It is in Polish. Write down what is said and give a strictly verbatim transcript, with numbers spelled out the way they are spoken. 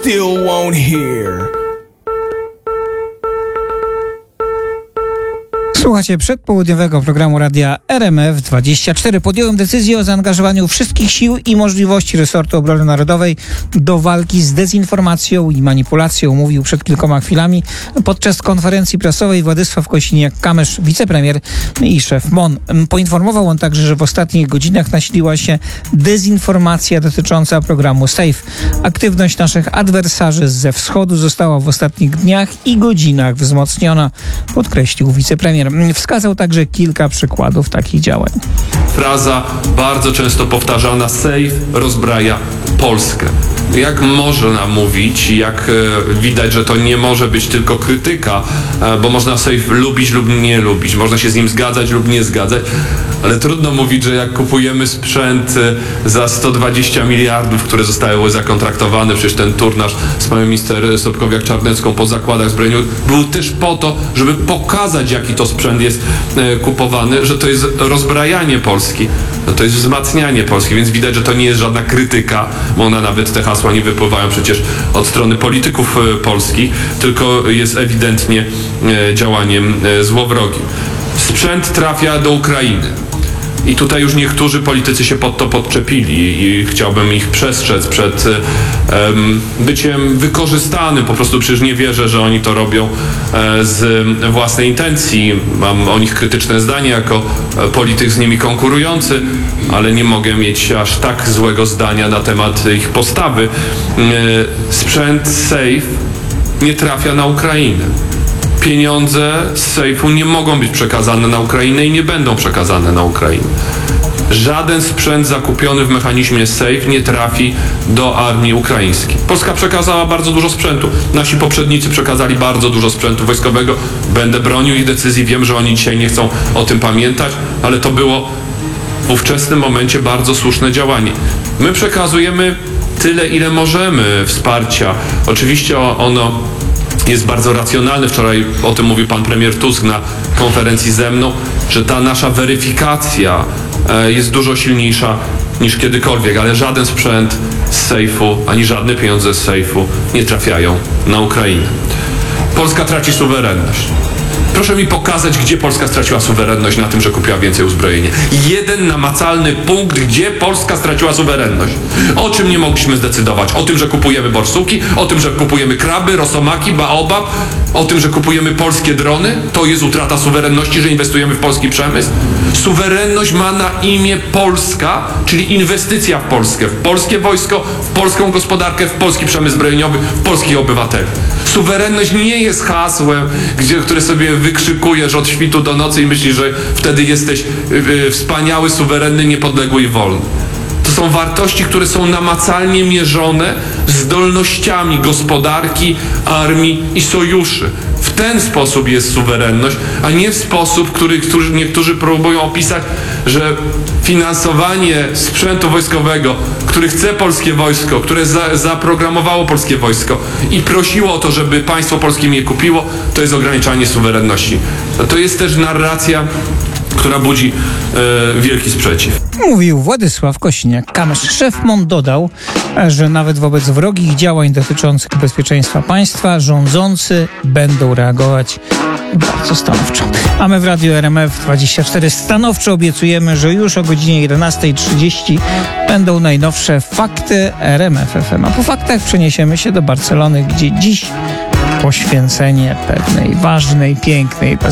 still won't hear. Słuchacie przedpołudniowego programu Radia R M F dwadzieścia cztery. Podjąłem decyzję o zaangażowaniu wszystkich sił i możliwości resortu obrony narodowej do walki z dezinformacją i manipulacją, mówił przed kilkoma chwilami podczas konferencji prasowej Władysław Kosiniak-Kamysz, wicepremier i szef M O N. Poinformował on także, że w ostatnich godzinach nasiliła się dezinformacja dotycząca programu SAFE. Aktywność naszych adwersarzy ze wschodu została w ostatnich dniach i godzinach wzmocniona, podkreślił wicepremier. Wskazał także kilka przykładów takich działań. Fraza bardzo często powtarzana: SAFE rozbraja Polskę. Jak można mówić, jak widać, że to nie może być tylko krytyka, bo można SAFE lubić lub nie lubić, można się z nim zgadzać lub nie zgadzać, ale trudno mówić, że jak kupujemy sprzęt za sto dwadzieścia miliardów, które zostały zakontraktowane, przecież ten turnaż z panią minister Sobkowiak-Czarnecką po zakładach zbrojeniowych był też po to, żeby pokazać, jaki to sprzęt jest kupowany, że to jest rozbrajanie Polski, no to jest wzmacnianie Polski, więc widać, że to nie jest żadna krytyka, bo ona nawet te hasła nie wypływają przecież od strony polityków polskich, tylko jest ewidentnie działaniem złowrogim. Sprzęt trafia do Ukrainy. I tutaj już niektórzy politycy się pod to podczepili i chciałbym ich przestrzec przed um, byciem wykorzystanym. Po prostu przecież nie wierzę, że oni to robią e, z własnej intencji. Mam o nich krytyczne zdanie jako polityk z nimi konkurujący, ale nie mogę mieć aż tak złego zdania na temat ich postawy. E, sprzęt SAFE nie trafia na Ukrainę. Pieniądze z sejfu nie mogą być przekazane na Ukrainę i nie będą przekazane na Ukrainę. Żaden sprzęt zakupiony w mechanizmie SAFE nie trafi do armii ukraińskiej. Polska przekazała bardzo dużo sprzętu. Nasi poprzednicy przekazali bardzo dużo sprzętu wojskowego. Będę bronił ich decyzji. Wiem, że oni dzisiaj nie chcą o tym pamiętać, ale to było w ówczesnym momencie bardzo słuszne działanie. My przekazujemy tyle, ile możemy wsparcia. Oczywiście ono jest bardzo racjonalny. Wczoraj o tym mówił pan premier Tusk na konferencji ze mną, że ta nasza weryfikacja jest dużo silniejsza niż kiedykolwiek, ale żaden sprzęt z sejfu, ani żadne pieniądze z sejfu nie trafiają na Ukrainę. Polska traci suwerenność. Proszę mi pokazać, gdzie Polska straciła suwerenność na tym, że kupiła więcej uzbrojenia. Jeden namacalny punkt, gdzie Polska straciła suwerenność. O czym nie mogliśmy zdecydować? O tym, że kupujemy borsuki, o tym, że kupujemy kraby, rosomaki, baobab, o tym, że kupujemy polskie drony. To jest utrata suwerenności, że inwestujemy w polski przemysł. Suwerenność ma na imię Polska, czyli inwestycja w Polskę, w polskie wojsko, w polską gospodarkę, w polski przemysł zbrojeniowy, w polskich obywateli. Suwerenność nie jest hasłem, gdzie, które sobie wykrzykujesz od świtu do nocy i myślisz, że wtedy jesteś yy, wspaniały, suwerenny, niepodległy i wolny. To są wartości, które są namacalnie mierzone zdolnościami gospodarki, armii i sojuszy. W ten sposób jest suwerenność, a nie w sposób, który, który niektórzy próbują opisać, że finansowanie sprzętu wojskowego, który chce polskie wojsko, które za, zaprogramowało polskie wojsko i prosiło o to, żeby państwo polskie je kupiło, to jest ograniczanie suwerenności. To jest też narracja, która budzi e, wielki sprzeciw. Mówił Władysław Kosiniak-Kamysz. Szef M O N dodał, że nawet wobec wrogich działań dotyczących bezpieczeństwa państwa rządzący będą reagować bardzo stanowczo. A my w Radiu R M F dwadzieścia cztery stanowczo obiecujemy, że już o godzinie jedenasta trzydzieści będą najnowsze fakty R M F F M. A po faktach przeniesiemy się do Barcelony, gdzie dziś poświęcenie pewnej ważnej, pięknej